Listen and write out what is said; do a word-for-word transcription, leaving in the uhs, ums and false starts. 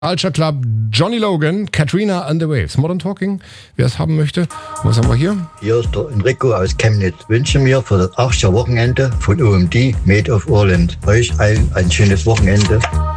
Culture Club, Johnny Logan, Katrina and the Waves. Modern Talking, wer es haben möchte. Was haben wir hier? Hier ist der Enrico aus Chemnitz. Wünsche mir für das achte Wochenende von O M D Made of Orland euch ein, ein schönes Wochenende.